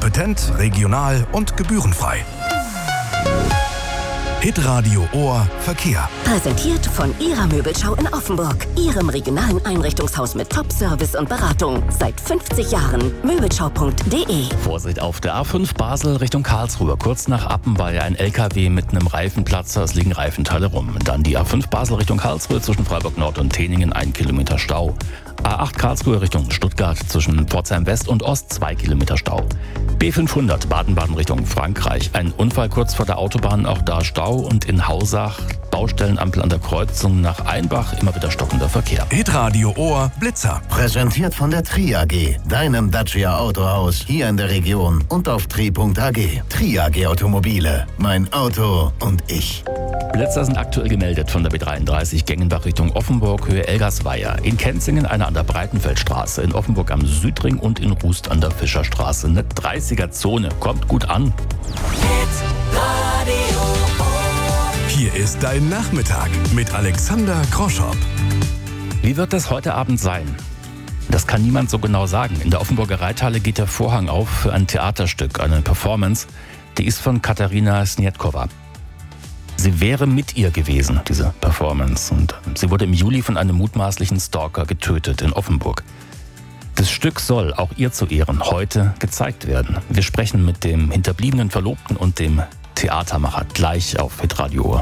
Kompetent, regional und gebührenfrei. Hitradio Ohr Verkehr. Präsentiert von Ihrer Möbelschau in Offenburg. Ihrem regionalen Einrichtungshaus mit Top-Service und Beratung. Seit 50 Jahren. Möbelschau.de. Vorsicht auf der A5 Basel Richtung Karlsruhe. Kurz nach Appen war ja ein LKW mit einem Reifenplatzer. Es liegen Reifenteile rum. Dann die A5 Basel Richtung Karlsruhe zwischen Freiburg Nord und Teningen 1 Kilometer Stau. A8 Karlsruhe Richtung Stuttgart zwischen Pforzheim West und Ost 2 Kilometer Stau. B500 Baden-Baden Richtung Frankreich. Ein Unfall kurz vor der Autobahn, auch da Stau. Und in Hausach Baustellenampel an der Kreuzung nach Einbach, immer wieder stockender Verkehr. Hitradio Ohr Blitzer. Präsentiert von der Tri AG, deinem Dacia Autohaus hier in der Region und auf tri.ag. Tri AG Automobile, mein Auto und ich. Blitzer sind aktuell gemeldet von der B33 Gengenbach Richtung Offenburg, Höhe Elgersweier. In Kenzingen einer an der Breitenfeldstraße, in Offenburg am Südring und in Rust an der Fischerstraße. Eine 30er-Zone, kommt gut an. Hier ist dein Nachmittag mit Alexander Groschopp. Wie wird das heute Abend sein? Das kann niemand so genau sagen. In der Offenburger Reithalle geht der Vorhang auf für ein Theaterstück, eine Performance. Die ist von Katarina Sniedkova. Sie wäre mit ihr gewesen, diese Performance. Und sie wurde im Juli von einem mutmaßlichen Stalker getötet in Offenburg. Das Stück soll, auch ihr zu Ehren, heute gezeigt werden. Wir sprechen mit dem hinterbliebenen Verlobten und dem Theatermacher gleich auf Hitradio Ohr.